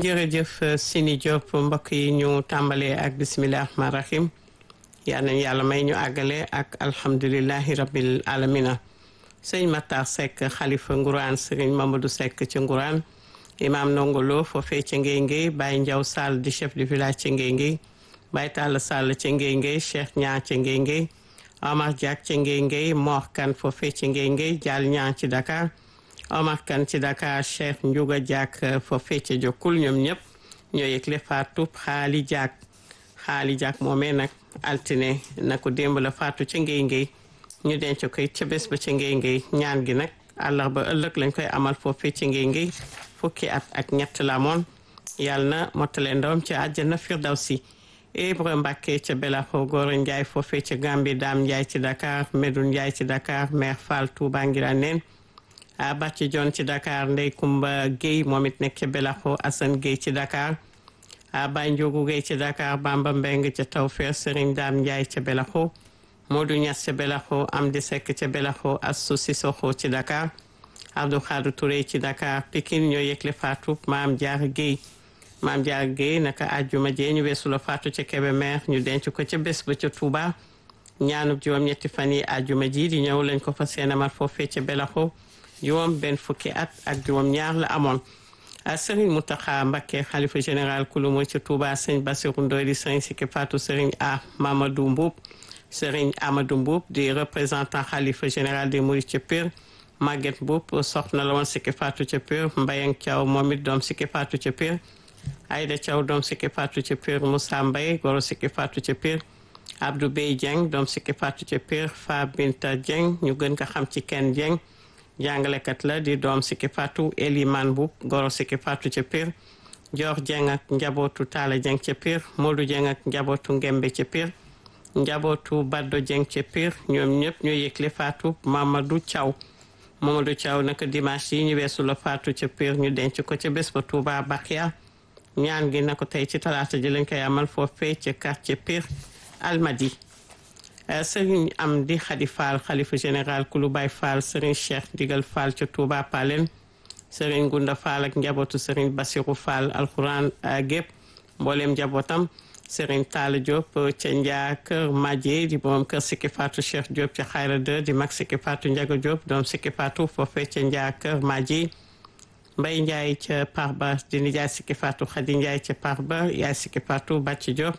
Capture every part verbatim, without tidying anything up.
jërëjëf Sini Diop mbokk yi ñu tàmbalee ak bisimilah rahmaan rahim yal nañu yàlla may ñu àggale ak alhamdulilahi rabbil alamina sëñ Matar Seck xalifa Ngourane sëriñ Mamadou Seck ci Ngourane imam Nongolo foofee ca Ngéy Ngéy Baye Ndiaw Sall di chef du village ca Ngéy Ngéy Baye Talla Sall ca Ngéy Ngéy Cheikh Niang ca Ngéy Ngéy Omar Diak ca Ngéy Ngéy Mor Kane foofee ca Ngéy Ngéy Dial Niang ci Dakar Omar Kane ci Dakar Cheikh Ndiouga Diak foofee ca Jokkul ñoom ñëpp ñoo yëgle faatu Xaali Diak Xaali Diak moomee nag altine na ko démb la faatu ca Ngéy Ngéy ñu denc koy ca bés ba ca Ngéy Ngéy ñaan gi nag àllarba ëllëg lañ koy amal foofee ca Ngéy Ngéy fukki at ak ñett la moon yàlla na mottale ndawam ci àjjana firdawsi Ibra Mbàkke ca Belaxo Góora Njaay foofee ca Gambie Daam Njaay ci Dakar Medoune Njaay ci Dakar Mère Fall Touba Ngiraneen a Bàcci Jon ci Dakar Ndey Kumba Guèye moom it nekk ca Belaxo Assane Guèye ci Dakar a Baye Ndiogu Guèye ci Dakar Bamba Mbeng ca Tawfeex Serigne Daam Njaay ca Belaxo Modou Ñas ca Belaxo Amdi Sekk ca Belaxo Astou Sissoko ci Dakar Abdou Khadou Touré ci Dakar Pikine ñoo yëgle faatu Maam Jaara Guèye Maam Jaara Guèye naka àjjuma jee ñu weesu la faatu ca Kébémer ñu denc ko ca bés ba ca Touba ñaanub juróom ñetti fan yi àjjuma ji di ñëw lañ ko fa seenamal foofee ca Belaxo juróom benn fukki at ak juróom ñaar la amoon Serigne Mountakha Mbacké xalifa général kulumo ca Touba Serigne Bassirou Ndoye di Serigne Sikki Fatou Serigne A Mamadou Mboub Serigne Amadou Mboub di représentant xalifa général des Mourides ca Pire Maguette Mboub soxna la woon Sikki Fatou ca Pire Mbayang Thiaw moom it doom Sikki Fatou ca Pire Aïda Thiaw doom Sikki Fatou ca Pire Moussa Mbaye goro Sikki Fatou ca Pire Abdou Bey Dieng doom Sikki Fatou ca Pire Fa Binta Dieng ñu gën ko xam ci Ken Dieng jàngalekat la di doom Sikki Fatou Eliman Mboub goro Sikki Fatou ca Pire Dior Dieng ak njabootu Talla Dieng ca Pire Modou Dieng ak njabootu Ngembe ca Pire njabootu Baddo Dieng ca Pire ñoom ñëpp ñoo yëgle Fatou Mamadou Thiaw Mamadou Thiaw naka dimanche yi ñu weesu la Fatou ca Pire ñu denc ko ca bés ba Touba Bakhia ñaan gi na ko tey ci talaata ji lañ koy amal foofee ca quartier Pire Almadi Serigne Amdi Khady Fall xalifa général Kulu Baye Fall Serigne Cheikh Digal Fall ca Touba Palen Serigne Gunda Fall ak njabootu Serigne Bassirou Fall alxuraan gépp mboolem njabootam Serigne Talla Diop ca Njaa Kër Madje di borom kër Sikki Fatou Cheikh Diop ca Xayra deux di mag Sikki Fatou Ndiaga Diop doom Sikki Fatou foofee ca Njaa Kër Madje Mbay Ndiaye ca Parba di nijaay Sikki Fatou Khady Ndiaye ca Parba yaay Sikki Fatou Bàcci Diop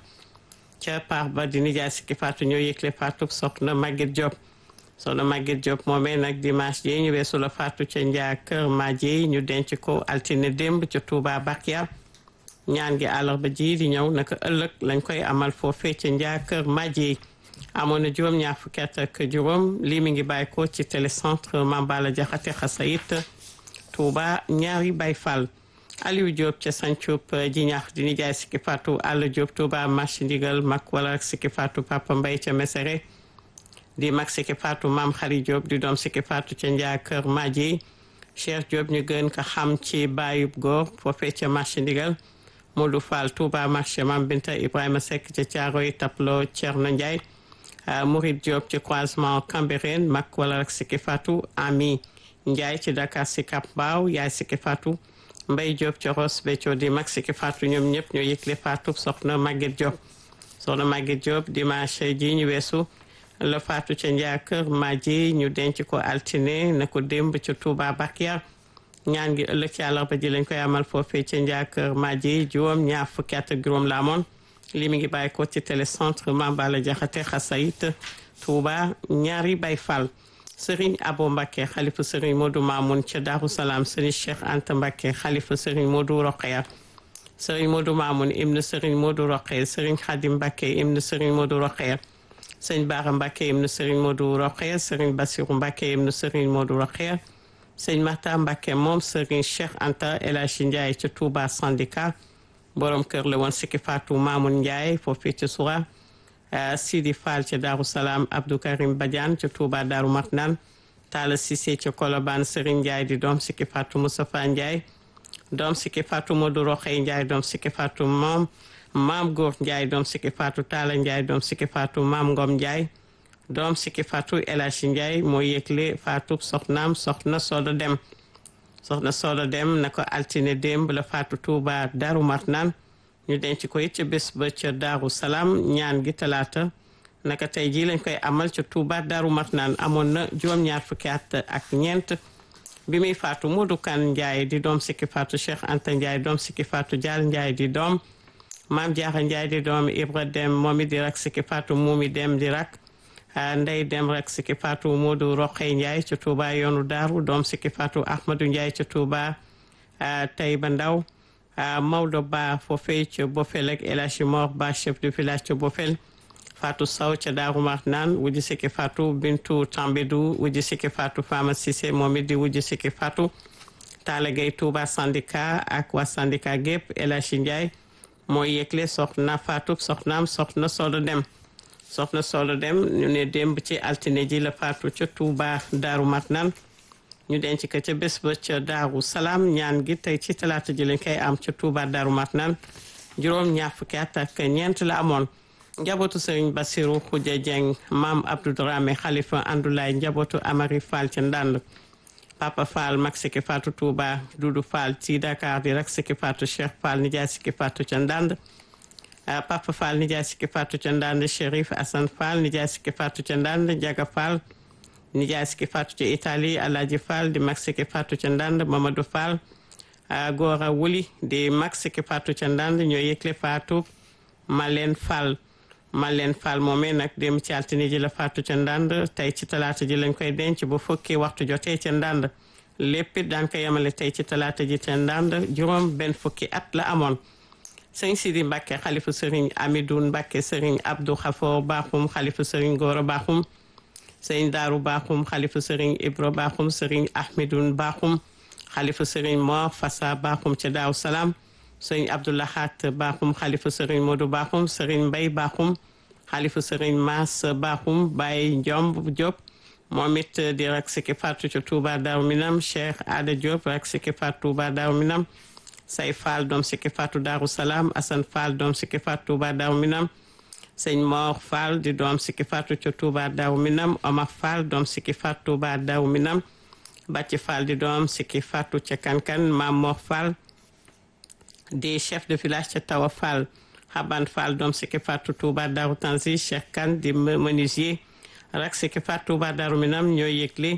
ca Parba di nijaay Sikki Fatou ñoo yëgle Fatou soxna Maguette Diop soxna Maguette Diop moomee nag dimanche ji ñu weesu la Fatou ca Njaa Kër Madje ñu denc ko altine démb ca Touba Bakhia ñaan gi àllarba ji di ñëw naka ëllëg lañ koy amal foofee ca Njaa Kër Madje amoon na juróom ñaar fukki at ak juróom lii mi ngi bàyyi ko ci télécentre Mambala Jaxate Xasayit Touba ñaari Baye Fall Aliou Diop ca Santhioub ji ñaax di nijaay Sikki Fatou Alla Diop Touba marché ndigal mag wala Sikki Fatou Papa Mbaye ca Mesere di mag Sikki Fatou Maam Xari Diop di doom Sikki Fatou ca Njaa Kër Madje Cheikh Diop ñu gën ko xam ci Bayub Góor foofee ca marché ndigal Modou Fall Touba marché Mam Binta Ibrahima Seck ca Thiaroye Taplo Thierno Ndiaye Mourid Diop ci croisement Cambérène mag wala rek Sikki Fatou Ami Ndiaye ci Dakar Sicap Mbao yaay Sikki Fatou Mbaye Diop ci Ross Béthio di mag Sikki Fatou ñoom ñëpp ñoo yëgle Fatou soxna Maguette Diop soxna Maguette Diop dimanche ji ñu weesu la Fatou ca Njaa Kër Madje ñu denc ko altine na ko démb ca Touba Bakhia ñaan gi ëllëg ci àllarba ji lañ koy amal foofee ca Njaa Kër Madje juróom ñaar fukki at ak juróom la amoon li mi ngi bàyyi ko ci télécentre Mambala Jaxate Xasayit Touba ñaari Baye Fall Serigne Abo Mbacké xalifa Serigne Modou Mamoun ca Darou Salam Serigne Cheikh Anta Mbacké xalifa Serigne Modou Rokhaya Serigne Modou Mamoun ibn Serigne Modou Rokhaya Serigne Khadim Mbacké ibn Serigne Modou Rokhaya Serigne Bara Mbacké ibn Serigne Modou Rokhaya Serigne Bassirou Mbacké ibn Serigne Modou Rokhaya Serigne Marta Mbacké moom Serigne Cheikh Anta El Hadji Ndiaye ca Touba Syndicat borom kër la woon Sikki Fatou Mamoun Ndiaye foofee ca Soura Sidi Fall ca Darou Salam Abdou Karim Badiane ca Touba Darou Marnane Talla Cissé ca Colobane Serigne Ndiaye di doom Sikki Fatou Moustapha Ndiaye doom Sikki Fatou Modou Rokhaya Ndiaye doom Sikki Fatou moom Maam Góor Ndiaye doom Sikki Fatou Talla Ndiaye doom Sikki Fatou Maam Ngom Ndiaye doom Sikki Fatou El Hadji Ndiaye moo yëgle Fatou soxnaam soxna Soda Dem soxna Soda Dem na ko altine démb la faatu Touba Daaru Marnaan ñu denc ko it ca bés ba ca Daaru Salaam ñaan gi talaata naka tey jii lañ koy amal ca Touba Daaru Marnaan amoon na juróom-ñaar fukki at ak ñeent bi muy faatu Modou Kan Ndiaye di doom sikki faatu Cheikh Anta Ndiaye doom sikki faatu Dial Ndiaye di doom Maam Diarra Ndiaye di doom Ibra Dem moom it di rak sikki faatu Moumi Dem di rak Ndey Dem rek sikki faatu Modou Roxey Ndiaye ca Touba yoonu Daaru doom sikki faatu Ahmadou Ndiaye ca Touba Taïba Ndaw Maodo Ba foofee ca Bofel ak El Hadji Mor Ba chef de village ca Bofel Fatou Sow ca Daaru Marnaan wujji sikki faatu Bintu Tambédou wujji sikki faatu Fama Cissé moom it di wujji sikki faatu Talla Gueye Touba syndicat ak waa syndicat gépp El Hadji Ndiaye mooy yëgle soxna faatu soxnaam soxna Soda Dem soxna Soda Dem ñu ne démb ci altine ji la faatu ca Touba Daaru Marnaan ñu denc ko ca bés ba ca Daaru Salaam ñaan gi tey ci talaata ji lañ koy am ca Touba Daaru Marnaan juróom ñaar fukki at ak ñeent la amoon njabootu Serigne Bassirou Khoudia Dieng maam Abdou Dramé Khalifa Andoulaye njabootu Amari Fall ca Ndand Papa Fall mag sikki faatu Touba Doudou Fall ci Dakar di rak sikki faatu Cheikh Fall nijaay sikki faatu ca Ndand Papa Fall nijaay sikki faatu ca Ndand Chérif Assane Fall nijaay sikki faatu ca Ndand Ndiaga Fall nijaay sikki faatu ca Italie Alaaji Fall di mag sikki faatu ca Ndand Mamadou Fall Gora Wuli di mag sikki faatu ca Ndand ñoo yëgle faatu Malène Fall Malène Fall moomee nag dem ci altine ji la faatu ca Ndand tey ci talaata ji lañ koy denc bu fukki waxtu jotee ca Ndand lépp it daan ko yemale tey ci talaata ji ca Ndand juróom benn fukki at la amoon sëñ Sidi Mbacke xalifu sëriñ Amidou Mbacke sëriñ Abdou Khafor Bakhoum xalifu sëriñ Gora Bakhoum sëriñ Daaru Bakhoum xalifu sëriñ Ibro Bakhoum sëriñ Ahmidoun Bakhoum xalifu sëriñ Mor Fassa Bakhoum ca Daaru Salaam sëriñ Abdoulahat Bakhoum xalifu sëriñ Modou Bakhoum sëriñ Mbay Bakhoum xalifu sëriñ Mas Bakhoum Baye Ndiomb Diop moom it di rak sikki faatu ca Touba Daaru Minam Cheikh Ada Diop rak sikki faatu Touba Daaru Minam Say Fall doom sikki faatu Daaru Salaam Assane Fall doom sikki faatu Touba Daaru Minam sëñ Mor Fall di doom sikki faatu ca Touba Daaru Minam Omar Fall doom sikki faatu Touba Daaru Minam Bàcci Fall di doom sikki faatu ca Kankan Mam Mor Fall di chef de village ca Tawa Fall Haban Fall doom sikki faatu Touba Daaru Tanzi Cheikh Kan di menuisier rak sikki faatu Touba Daaru Minam ñoo yëgle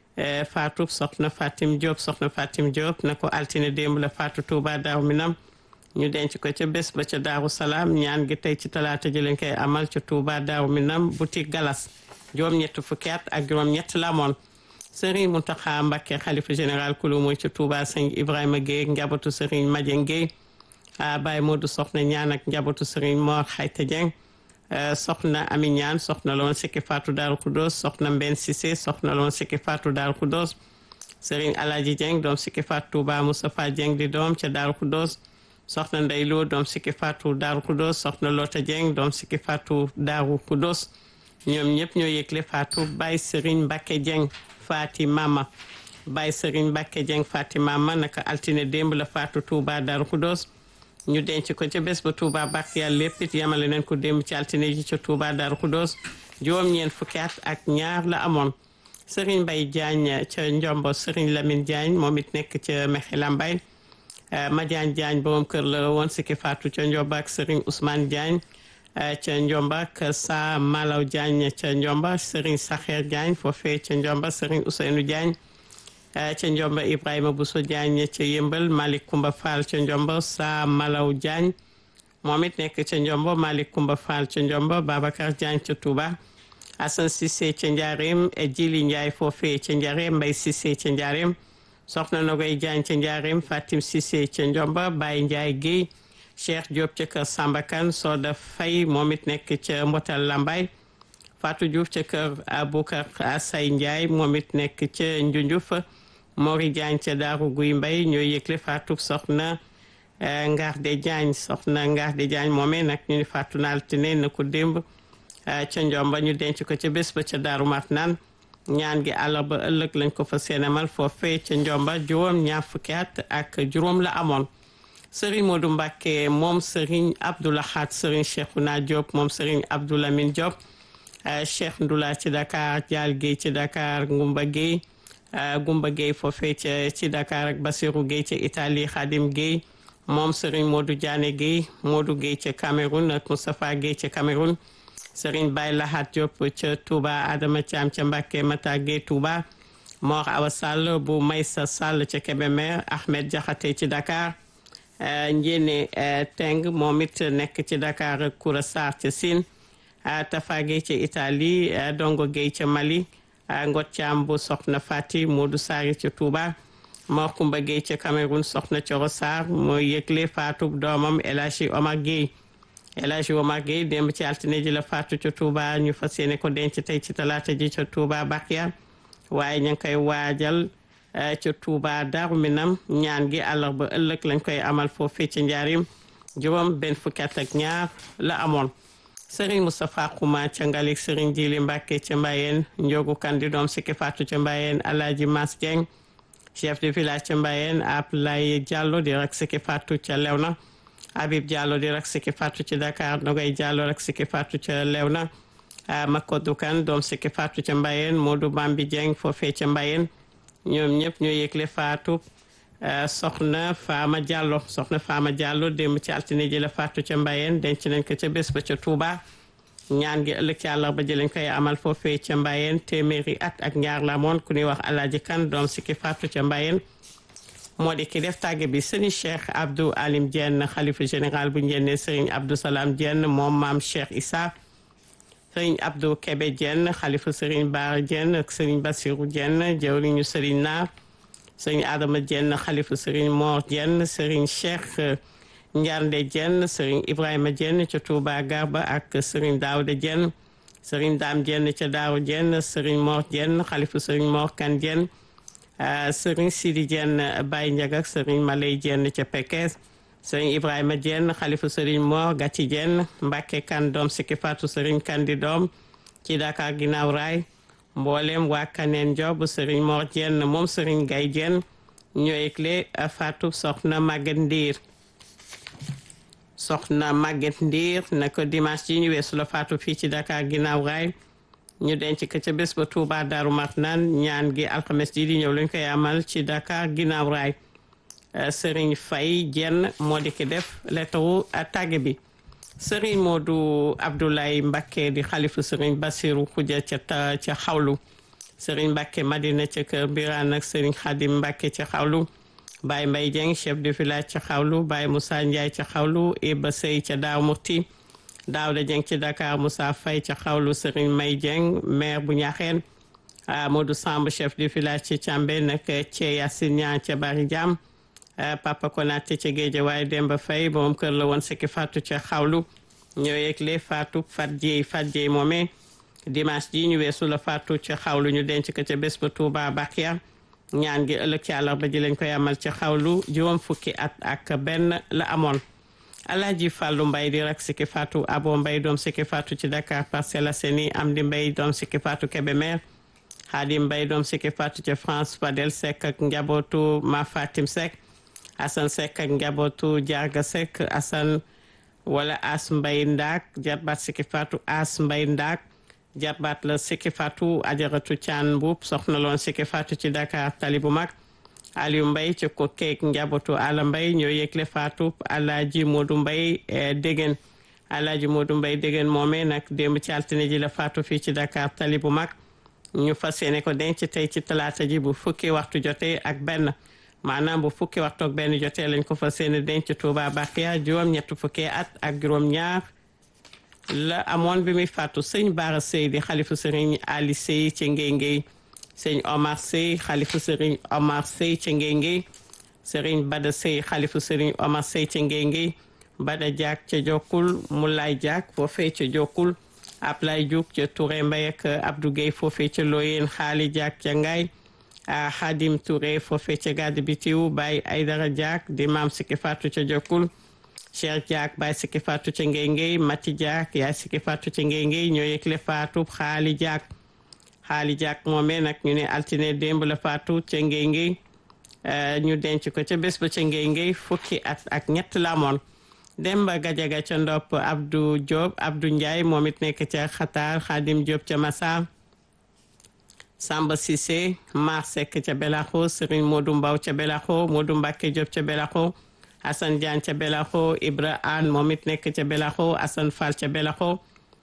faatu soxna Fatim Diop soxna Fatim Diop na ko altine démb la faatu Touba Daaru Minam ñu denc ko ca bés ba ca Daaru Salaam ñaan gi tey ci talaata ji lañ koy amal ca Touba Daaru Minam boutique Galas juróom-ñett fukki at ak juróom-ñett la amoon Serigne Mountakha Mbacké xalifa général kulu mooy ca Touba sëñ Ibrahima Gueye njabootu Serigne Madieng Gueye Baye Modou soxna ñaan ak njabootu Serigne Mor Xayta Dieng soxna Ami Ñaan soxna loon sikki faatu Daaru Khoudoss soxna Mben Cissé soxna loon sikki faatu Daaru Khoudoss Serigne Alaji Dieng doom sikki faatu Touba Moustapha Dieng di doom ca Daaru Khoudoss soxna Ndeylo doom sikki faatu Daaru Khoudoss soxna Lota Dieng doom sikki faatu Daaru Khoudoss ñoom ñëpp ñoo yëgle faatu Baye Serigne Mbacké Dieng Fati Mama Baye Serigne Mbacké Dieng Fati Mama naka altine démb la faatu Touba Daaru Khoudoss ñu denc ko ca bés ba Touba bàkk yàlla lépp it yamale nañ ko démb ci altine ji ca Touba Daaru Khoudoss juróom-ñeent fukki at ak ñaar la amoon Serigne Mbaye Diagne ca Njombo Serigne Lamine Diagne moom it nekk ca Mexela Mbaye Madiane Diagne borom kër la woon sikki faatu ca Njomba ak Serigne Ousmane Diagne ca Njomba ak Sa Malaw Diagne ca Njomba Serigne Saxeer Diagne foofee ca Njomba Serigne Ousseynou Diagne ca Njomba Ibrahima Bousso Diagne ca Yëmbal Malick Koumba Fall ca Njomba Sa Malaw Diagne moom it nekk ca Njomba Malick Koumba Fall ca Njomba Babacar Diagne ca Touba Assane Cissé ca Njaareem Djili Ndiaye foofee ca Njaareem Mbay Cissé ca Njaareem soxna Nogoy Diagne ca Njaareem Fatim Cissé ca Njomba Baye Ndiaye Guèye Cheikh Diop ca kër Samba Kane Soda Faye moom it nekk ca Mbotal Lambaye Fatou Diouf ca kër Aboukar Asay Ndiaye moom it nekk ca Njunjuf Mori Diagne ca Daaru Guy Mbay ñoo yëgle faatu soxna Ngarde Diagne soxna Ngarde Diagne moomee nag ñu ni faatu na altine na ko démb ca Njomba ñu denc ko ca bés ba ca Daaru Marnaan ñaan gi àllarba ëllëg lañ ko fa seenamal foofee ca Njomba juróom ñaar fukki at ak juróom la amoon Serigne Modou Mbacké moom Serigne Abdoulahat Serigne Cheikhouna Diop moom Serigne Abdoulamine Diop Cheikh Ndoula ci Dakar Dial Gueye ci Dakar Ngumba Gueye Gumba Gueye foofee ca ci Dakar ak Basirou Gueye ca Italie Khadim Gueye moom Serigne Modou Diané Gueye Modou Gueye ca Cameroun ak Moustapha Gueye ca Cameroun Serigne Baye Lahat Diop ca Touba Adama Thiam ca Mbacké Mata Gueye Touba Mor Awa Sall bu Maysa Sall ca Kébémer Ahmed Diakhaté ci Dakar Njéene Teng moom it nekk ci Dakar ak Koura Sarr ca Sine Tafa Gueye ca Italie Dongo Gueye ca Mali Ngot Thiam bu Soxna Fati Modou Sari ca Touba Mor Kumba Gueye ca Cameroun Soxna Coro Sarr mooy yëgle faatu doomam El Hadji Omar Gueye El Hadji Omar Gueye démb ci altine ji la faatu ca Touba ñu fas yéene ko denc tey ci talaata ji ca Touba Bakia waaye ñu ngi koy waajal ca Touba Darou Minam ñaan gi àllarba ëllëg lañ koy amal foofee ci njaarim juróom benn fukki at ak ñaar la amoon Serigne Moustapha Khouma ca Ngalik Serigne Djili Mbacké ca Mbayeen Njogu Kandi doom sikki faatu ca Mbayeen Alaaji Mas Dieng chef de village ca Mbayeen Ablaye Diallo di rak sikki faatu ca Lewna Habib Diallo di rak sikki faatu ci Dakar Nogay Diallo rak sikki faatu ca Lewna Makodou Kane doom sikki faatu ca Mbayeen Modou Bambi Dieng foofee ca Mbayeen ñoom ñëpp ñoo yëgle faatu soxna Fama Diallo soxna Fama Diallo démb ci altine ji la faatu ca Mbayeen denc nañ ko ca bés ba ca Touba ñaan gi ëllëg ci àllarba ji lañ koy amal foofee ca Mbayeen téeméeri at ak ñaar la moon ku ñuy wax Alaaji Kan doom sikki faatu ca Mbayeen moo di ki def tàgge bi sëriñ Cheikh Abdou Alim Diène xalifa général bu njenne sëriñ Abdou Salam Diène moom maam Cheikh Issa sëriñ Abdou Kébé Diène xalifa sëriñ Baara Diène ak sëriñ Bassirou Diène jëwriñu sëriñ Naar sëriñ Adama Diène xalifa sëriñ Mor Diène sëriñ Cheikh Ndiarnde Diène sëriñ Ibrahima Diène ca Touba Garba ak sëriñ Daouda Diène sëriñ Dame Diène ca Daaru Diène sëriñ Mor Diène xalifa sëriñ Mor Kan Diène sëriñ Sidi Diène Baye Ndiaga ak sëriñ Malay Diène ca Pekes sëriñ Ibrahima Diène xalifa sëriñ Mor Gati Diène Mbacké Kan doom sikki faatu sëriñ Kandi doom ci Dakar ginnaaw raay mboolem waa Kaneen Job sëriñ Mor Diène moom sëriñ Gay Diène ñoo yëgle faatu soxna Maguette Ndiir soxna Maguette Ndiir na ko dimanche ji ñu weesu la faatu fii ci Dakar ginnaaw raay ñu denc ko ca bés ba Touba Darou Marnane ñaan gi alxames ji di ñëw lañ koy amal ci Dakar ginnaaw raay Serigne Faye Diène moo di ki def lettre tàgge bi Serigne Modou Abdoulaye Mbacké di xalifu Serigne Bassirou Khoudia ca ca xawlu Serigne Mbacké Madina ca kër Birane ak Serigne Khadim Mbacké ca xawlu Baye Mbaye Dieng chef de village ca xawlu Baye Moussa Ndiaye ca xawlu Iba Sey ca Daaru Murti Daouda Dieng ci Dakar Moussa Faye ca xawlu Serigne May Dieng maire bu Ñaxeen Modou Samb chef de village ci Thiambé nag Thie Yassine Niang ca Bari Jam Papa Konaté ca Guédiawaye Demba Faye moom kër la woon sikki faatu ca xawlu ñoo yegle faatu Fat Dieye Fat Dieye moomee dimanche ji ñu weesu la faatu ca xawlu ñu denc ko ca bés ba Touba Bakia ñaan gi ëllëg ci àllarba ji lañ koy amal ca xawlu juróom fukki at ak benn la amoon Alaaji Fàllu Mbay di rak sikki faatu Abo Mbay doom sikki faatu ci Dakar Parcelles Assainies Amdi Mbay doom sikki faatu Kébémer Xaadim Mbay doom sikki faatu ca France Fadel Seck ak njabootu Ma Fatim Seck Assane Seck ak njabootu Jarga Seck Assane wala As Mbay Ndaak jarbaat sikki faatu As Mbay Ndaak jarbaat la sikki faatu Ajaratu Caan Mbuub soxna loon sikki faatu ci Dakar Tali bu mag Aliou Mbay ci ko keek njabootu Ala Mbay ñoo yëgle faatu Alaaji Modou Mbay Dégén Alaaji Modou Mbay Dégén moomee nag démb ci altine ji la faatu fii ci Dakar Tali bu mag ñu fas yéene ko denc tey ci talaata ji bu fukki waxtu jotee ak benn maanaam bu fukki waxtu ak benn jotee lañ ko fas yéene denc Touba Bakia juróom ñett fukki at ak juróom ñaar la amoon bi muy faatu sëñ Baara Sey di xalifu sëriñ Ali Sey ci Ngéy Ngéy sëñ Omar Sey xalifu sëriñ Omar Sey ci Ngéy Ngéy sëriñ Bada Sey xalifu sëriñ Omar Sey ci Ngéy Ngéy Bada Diak ca Jokkul Moulay Diak foofee ca Jokkul Ablay Diouk ca Touré Mbay ak Abdou Gueye foofee ca Loyeen Xaali Diak ca Ngaay Xadim Touré foofee ca Gàdd Bitiw Baye Aydara Diak di maam sikki faatu ca Jokkul Cheikh Diak Baye sikki faatu ca Ngéy Ngéy Mati Diak yaay sikki faatu ca Ngéy Ngéy ñoo yëgle faatu Xaali Diak Xaali Diak moomee nag ñu ne altine démb la faatu ca Ngéy Ngéy ñu denc ko ca bés ba ca Ngéy Ngéy fukki at ak ñett la amoon Demba Gajaga ca Ndopp Abdou Diop Abdou Ndiaye moom it nekk ca Xataar Xadim Diop ca Massa Samba Cissé Mar Seck ca Belaxo Serigne Modou Mbaw ca Belaxo Modou Mbacke Diop ca Belaxo Assane Diagne ca Belaxo Ibra Anne moom it nekk ca Belaxo Assane Fall ca Belaxo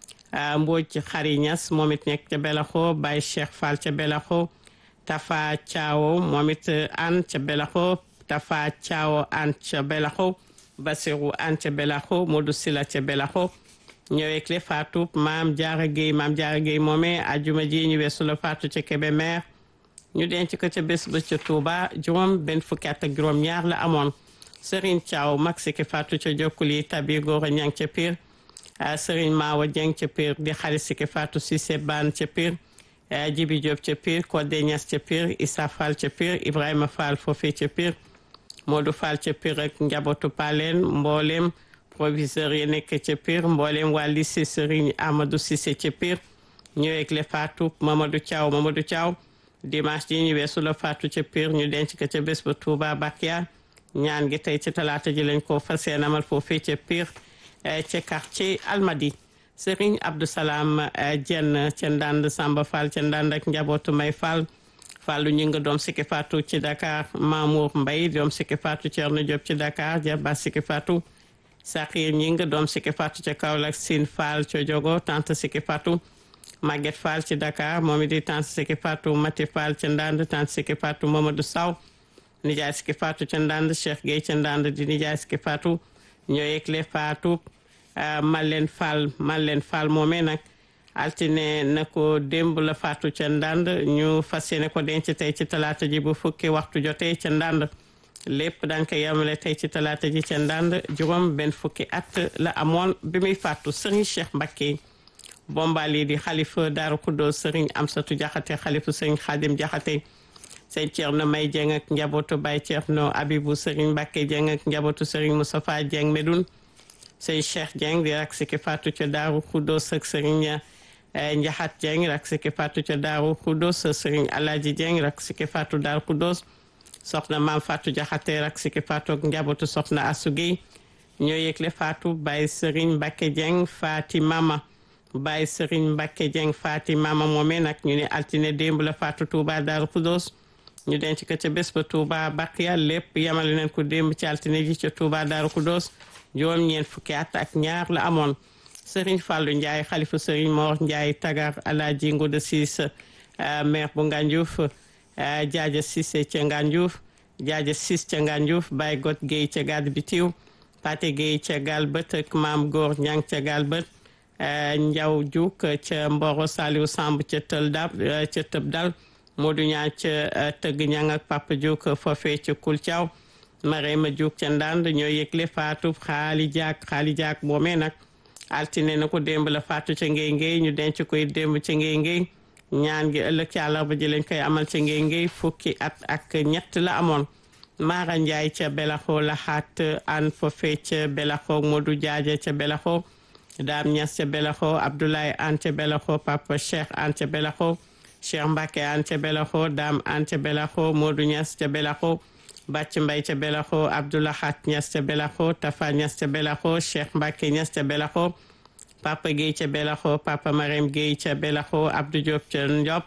Mbodj Xari Ñas moom it nekk ca Belaxo Baye Cheikh Fall ca Belaxo Tafa Thiawo moom it Anne ca Belaxo Tafa Thiawo Anne ca Belaxo Basirou Anne ca Belaxo Modou Sila ca Belaxo ñëwee le Fatou Maam Diarra Gueye Maam Diarra Gueye moomee ajuma ji ñu weesu la Fatou ca Kébémer ñu denc ko ca bés ba ca Touba juróom benn fukki at ak juróom ñaar la amoon Serigne Thiaw mag siki Fatou ca Jokkuli Tabi Gora Ñang ca Pire Serigne Mawa Dieng ca Pire di xarit siki Fatou Cissé Ban ca Pire Jibi Diop ca Pire Codé Niass ca Pire Issa Fall ca Pire Ibrahima Fall foofee ca Pire Modou Fall ca Pire ak njabootu Paleen mboolem proviseur yi nekk ca Pire mboolem waa lycée Serigne Amadou Cissé ca Pire ñëwee le Fatou Mamadou Thiaw Mamadou Thiaw dimanche ji ñu weesu la Fatou ca Pire ñu denc ko ca bés ba Touba Bakia ñaan gi tey ci talaata ji lañ ko fas yéene amal foofee ca Pire ca quartier Almadi Serigne Abdou Salam Dieng ca Ndande Samba Fall ca Ndande ak njabootu May Fall Fallu ñu nga doom siki Fatou ci Dakar Mamour Mbaye doom siki Fatou Thierno Diop ci Dakar Diaba siki Fatou Sakir ñi nga doom siki Fatou ca Kaolack Sine Fall ca Diogo tante siki Fatou Maguette Fall ci Dakar moom it di tante siki Fatou Mati Fall ca Ndande tante siki Fatou Mamadou Saw nijaay siki Fatou ca Ndande Cheikh Gueye ca Ndande di nijaay siki Fatou ñoo yëgle Fatou Malène Fall Malène Fall moomee nag altine na ko démb la Fatou ca Ndande ñu fas yéene ko denc tey ci talaata ji bu fukki waxtu jotee ca Ndande lépp daan ko yemale tey ci talaata ji ca Ndande juróom benn fukki at la amoon bi muy Fatou Serigne Cheikh Mbacké Bombali di xalifa Daaru Kudos Serigne Amsatou Diakhaté xalifa Serigne Khadim Diakhaté Sëñ Thierno May Dieng ak njabootu Baye Thierno Abibou Serigne Mbacké Dieng ak njabootu Serigne Moustapha Dieng Medoune Sëñ Cheikh Dieng di rak siki Fatou ca Daaru Kudos ak Serigne Ndiahat Dieng rak siki Fatou ca Daaru Kudos Serigne Alaji Dieng rak siki Fatou Daaru Kudos soxna Maam Fatou Diakhaté rak siki Fatou ak njabootu soxna Assou Gueye ñoo yëgle Fatou Baye Serigne Mbacké Dieng Fati Mama Baye Serigne Mbacké Dieng Fati Mama moomee nag ñu ne altine démb la Fatou Touba Daaru Kudos ñu denc ko ca bés ba Touba Bakia lépp yamale nañ ko démb ci altine ji ca Touba Daaru Kudos juróom ñeent fukki at ak ñaar la amoon Serigne Fallou Ndiaye xalifa Serigne Mor Ndiaye Tagar Alaaji Ngoda Sis maire bu Ngandiouf Jaaja Cissé ca Ngandiouf Jaaja Sis ca Ngandiouf Baye Got Gueye ca Gade Bitiw Paté Gueye ca Galbët ak Maam Góor Ñang ca Galbët Njaw Diouk ca Mboro Saliou Samb ca Tël Dab ca Tëb Dal Modou Ñaa ca Tëgg Ñang ak Papa Diouk foofee ca Kul Thiaw Marema Diouk ca Ndande ñoo yëgle Fatou Xaali Jaak Xaali Jaak boomee nag altine na ko démb la Fatou ca Ngey Ngey ñu denc koy démb ca Ngey Ngey ñaan gi ëllëg ci àllarba ji lañ koy amal ca Ngey Ngey fukki at ak ñett la amoon Mara Ndiaye ca Belaxo la xaat an foofee ca Belaxo Modou Jaaja ca Belaxo Dame Niass ca Belaxo Abdoulaye an ca Belaxo Papa Cheikh an ca Belaxo Cheikh Mbacké an ca Belaxo Dame an ca Belaxo Modou Niass ca Belaxo Bàcc Mbay ca Belaxo Abdoulahat Niass ca Belaxo Tafa Niass ca Belaxo Cheikh Mbacké Niass ca Belaxo Papa Gueye ca Belaxo Papa Marème Gueye ca Belaxo Abdou Diop ca Ndiop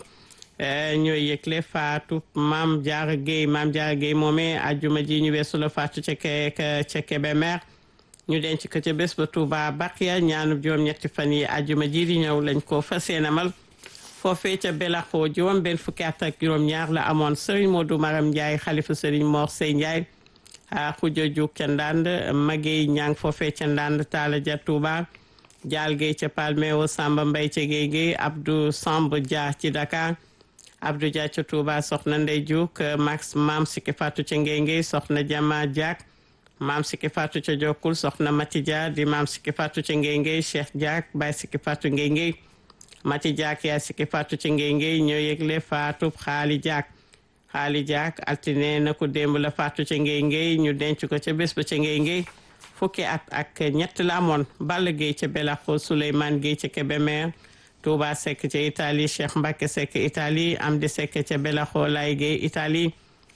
ñooy yëgle Fatou Mame Diarra Gueye Mame Diarra Gueye moomee ajuma ji ñu weesu la Fatou ca ca Kébémer ñu denc ko ca bés ba Touba Bakia ñaanub juróom ñetti fan yi ajuma ji di ñëw lañ ko fas yéene amal foofee ca Belaxo juróom benn fukki at ak juróom ñaar la amoon Serigne Modou Maram Ndiaye xalifa Serigne Mor Sey Ndiaye Khoudia Diouk ca Ndande Magey Ñang foofee ca Ndande Talla Dia Touba Dial Gueye ca Palmeo Samba Mbaye ca Gueye Gueye Abdou Samb Dia ci Dakar Abdou Dia ca Touba soxna Ndey Diouk Max Mam Siki Fatou ca Gueye Gueye soxna Jama Diak Mam Siki Fatou ca Jokul soxna Mati Dia di Mam Siki Fatou ca Gueye Gueye Cheikh Diak Baye Siki Fatou Gueye Gueye Mati Diak yaa Siki Fatou ca Gueye Gueye ñoo yëgle Fatou Xaali Diak Xaali Diak altine na ko démb la Fatou ca Gueye Gueye ñu denc ko ca bés ba ca Gueye Gueye fukki at ak ñett la amoon Balla Gueye ca Belaxo Souleymane Gueye ca Kébémer Touba Seck ca Italie Cheikh Mbacké Seck Italie Amdi Seck ca Belaxo Lay Gueye Italie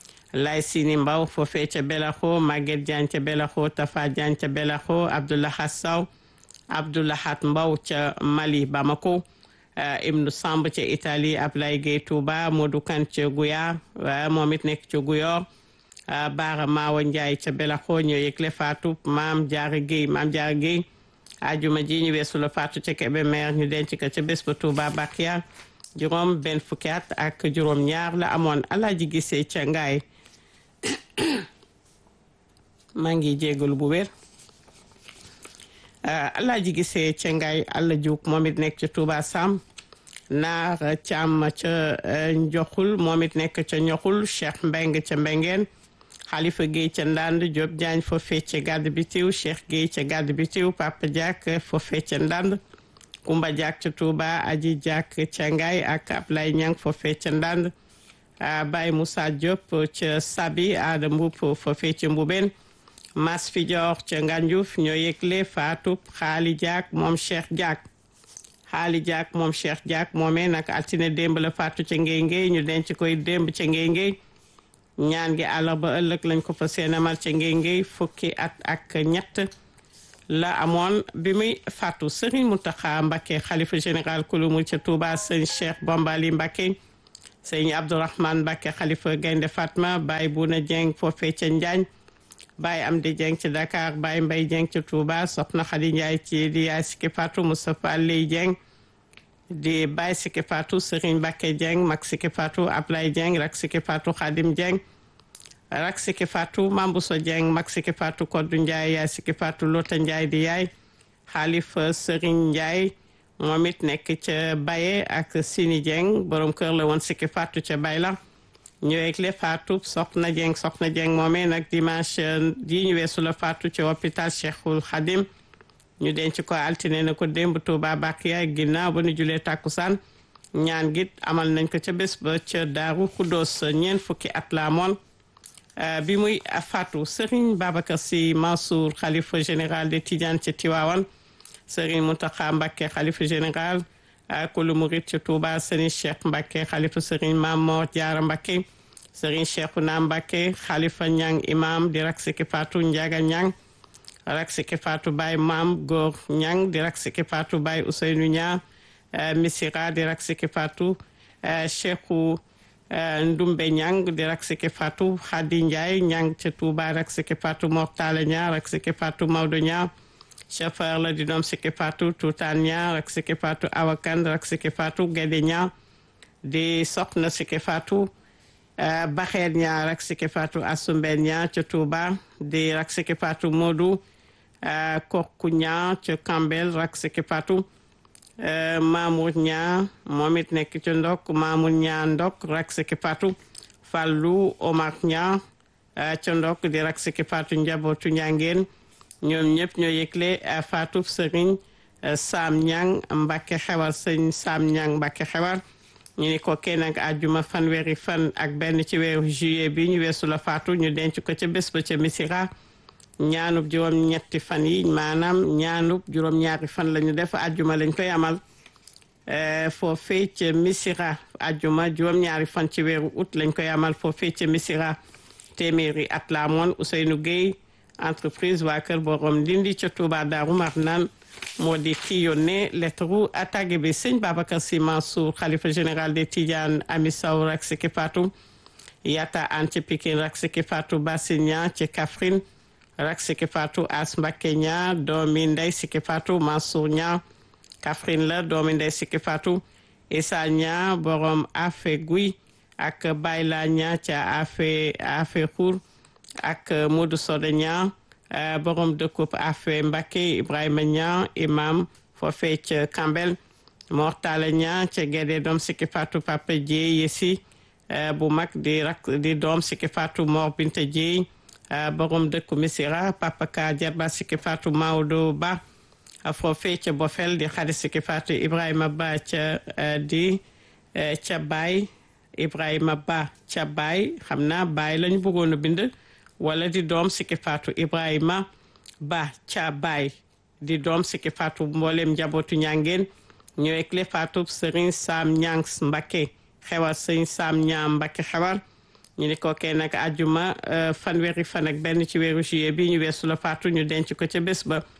Lay Sini Mbaw foofee ca Belaxo Maguette Diagne ca Belaxo Tafa Diagne ca Belaxo Abdoulahat Saw Abdoulahat Mbaw ca Mali Bamako Ibnu Samb ca Italie Ablaye Gueye Touba Modou Kane ca Guya moom it nekk ca Guyor Baara Maawa Ndiaye ca Belaxo ñoo yëgle faatu maam Jaara Gueye maam Jaara Gueye ajuma ji ñu weesu la faatu ca Kébémer ñu denc ko ca bés ba Touba Bakiya juróom benn fukki at ak juróom ñaar la amoon Alaaji Gisee ca Ngaay maa ngi jégalu bu wér Alaaji Gisee ca Ngaay Alla Juuk moom it nekk ca Touba Sam Naar Caam ca Njoxul moom it nekk ca Njoxul Cheikh Mbeng ca Mbengeen Xalifa Gueye ca Ndand Diop Diagne foofee ca Gàdd Bitiw Cheikh Gueye ca Gàdd Bitiw Papa Diak foofee ca Ndand Kumba Diak ca Touba Aji Diak ca Ngaay ak Ablaye Ñang foofee ca Ndand Baye Moussa Diop ca Sabi Ada Mbup foofee ca Mbubeen Mas Fidior ca Ngandiouf ñoo yëgle faatu Xaali Diak moom Cheikh Diak Xaali Diak moom Cheikh Diak moomee nag altine démb la faatu ca Ngéy Ngéy ñu denc koy démb ca Ngéy Ngéy ñaan gi àllarba ëllëg lañ ko fa seenamal ca Ngéy Ngéy fukki at ak ñett la amoon bi muy faatu Serigne Mountakha Mbacké xalifa général kulumul ca Touba sëñ Cheikh Bombali Mbacké sëñ Abdourahmane Mbacké xalifa Gaynde Fatma Baye Bouna Dieng foofee ca Njaañ Baye Amdi Dieng ci Dakar Baye Mbaye Dieng ci Touba Soxna Khady Ndiaye ci di yaay Siki Fatou Moustapha Lay Dieng di Baye Siki Fatou Serigne Mbacké Dieng mag Siki Fatou Ablaye Dieng rak Siki Fatou Khadim Dieng rak Siki Fatou Mambousso Dieng mag Siki Fatou Koddu Ndiaye yaay Siki Fatou Lota Ndiaye di yaay Khalifa Serigne Ndiaye moom it nekk ca Baye ak Sini Dieng borom kër la woon Siki Fatou ca Baye la ñëweeg le Fatou Soxna Dieng Soxna Dieng moomee nag dimanche ji ñu weesu la Fatou ci hôpital Cheikhul Khadim ñu denc ko altine na ko démb Touba Bakiya ginnaaw ba ñu julee takkusaan ñaan git amal nañ ko ca bés ba ca Daaru Khoudoss ñeent fukki at la amoon bi muy Fatou Serigne Babacar Sy Mansour xalifa général de Tidiane ca Tivaouane Serigne Mountakha Mbacké xalifa général kulu murit ci Touba Serigne Cheikh Mbacké xalifa Serigne Mamor Diarra Mbacké Serigne Cheikhouna Mbacké xalifa Ñang imam di rak Siki Fatou Ndiaga Ñang rak Siki Fatou Baye Mam Góor Ñang di rak Siki Fatou Baye Ousseynou Ñang Misira di rak Siki Fatou Cheikhou Ndumbe Ñang di rak Siki Fatou Khady Ndiaye Ñang ci Touba rak Siki Fatou Mortala Ñang rak Siki Fatou Maodo Ñang chauffeur la di doom Siki Fatou Tutaan Ñang rak Siki Fatou Awakan rak Siki Fatou Guédé Ñang di soxna Siki Fatou Baxeer Ñang rak Siki Fatou Asumben Ñang ca Touba di rak Siki Fatou Modou Korku Ñang ca Kambel rak Siki Fatou Mamour Ñang moom it nekk ci ndok Mamour Ñang ndok rak Siki Fatou Fallou Omar Ñang ca ndok di rak Siki Fatou njabootu Ñangeen ñoom ñëpp ñoo yëgle Fatou Serigne Sam Ñang Mbacké Xewar sëñ Sam Ñang Mbacké Xewar ñu ni ko kenn ak àjjuma fanweeri fan ak benn ci weeru juillet bi ñu weesu la Fatou ñu denc ko ca bés ba ca Missira ñaanub juróom ñetti fan yi maanaam ñaanub juróom ñaari fan la ñu def àjjuma lañ koy amal foofee ca Missira àjjuma juróom ñaari fan ci weeru août lañ koy amal foofee ca Missira téeméeri at la amoon Ousseynou Gueye entreprise waa kër borom Ndindi ca Touba Daaru Marnaan moo di ki yónnee lettre attaque bi sëñ Babacar Sy Mansour xalifa général de Tidiane Ami Sow rak Siki Fatou Yata An ci Pikine rak Siki Fatou Bassinia ci Kaffrine rak Siki Fatou As Mbacké Ñang doomi ndey Siki Fatou Mansour Ñang Kaffrine la doomi ndey Siki Fatou Issa Ñang borom Afe Guy ak Bayla Ñang ca Afe Afe Khour ak Modou Soda Ñang borom dëkkub Afe Mbacké Ibrahima Ñang imam foofee ca Kambel Mortala Ñang ca Guédé doom Siki Fatou Papa Dieye Yesi bu mag di rak di doom Siki Fatou Mor Binta Dieye borom dëkku Missira Papa Ka Jarba Siki Fatou Maodo Ba foofee ca Bofel di xarit Siki Fatou Ibrahima Ba ca di ca Baye Ibrahima Ba ca Baye xam naa Baye lañu bëggoon a bind wala di doom Siki Fatou Ibrahima Ba ca Baye di doom Siki Fatou mboolem njabootu Ñangeen ñëwek le Fatou Serigne Sam Ñang Mbacké Xewar Serigne Sam Ñang Mbacké Xewar ñu ni ko kenn ak àjjuma fanweeri fan ak benn ci weeru juillet bi ñu weesu la Fatou ñu denc ko ca bés ba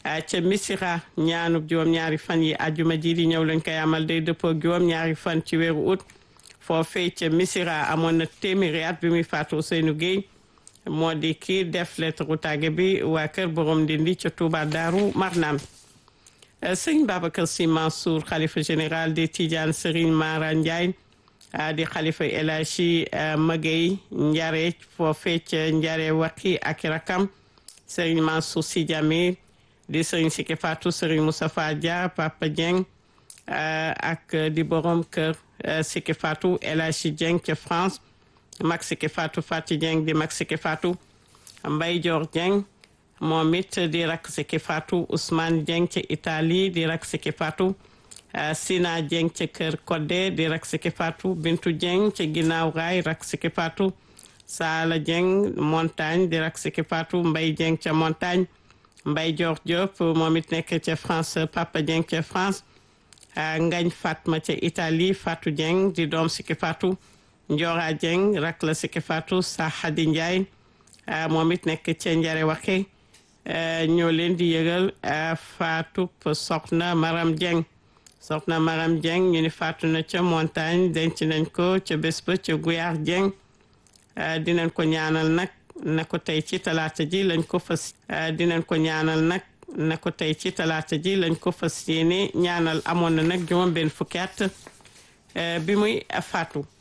ca Missira ñaanub juróom-ñaari fan yi ajuma ji di ñëw lañ koy amal day dëppoo juróom-ñaari fan ci weeru août foofee ca Missira amoon na téeméeri at bi muy faatu Ousseynou Gueye moo di kii def lettre tàgge bi waa kër borom Ndindi ca Touba Daaru Marnaan sëñ Babacar Sy Mansour xalifa général des Tidiane Serigne Mara Ndiaye di xalifa El Hadji Magey Njare foofee ca Njare Waqi ak rakam Serigne Mansour Sy Djamil di Serigne Sike Fatou Serigne Moustapha Dia Papa Dieng ak di borom kër Sike Fatou El Hadji Dieng ca France mag Sike Fatou Fati Dieng di mag Sike Fatou Mbaye Dior Dieng moom it di rak Sike Fatou Ousmane Dieng ca Italie di rak Sike Fatou Sina Dieng ca kër Kodde di rak Sike Fatou Bintu Dieng ca ginnaaw raay rak Sike Fatou Sala Dieng Montagne di rak Sike Fatou Mbaye Dieng ca Montagne Mbaye Dior Diop moom it nekk ca France Papa Dieng ca France Ngagne Fatma ca Italie Fatou Dieng di doom Sike Fatou Ndiora Dieng rak la Sike Fatou Sahadi Ndiaye moom it nekk ca Njare Waxe ñoo leen di yëgal Fatou soxna Maram Dieng soxna Maram Dieng ñu ni faatu na ca Montagne denc nañ ko ca bés ba ca Guyar Dieng dinañ ko ñaanal nag na ko tey ci talaata ji lañ ko fas dinañ ko ñaanal nag na ko tey ci talaata ji lañ ko fas yéene ñaanal amoon na nag juróom benn fukki at bi muy faatu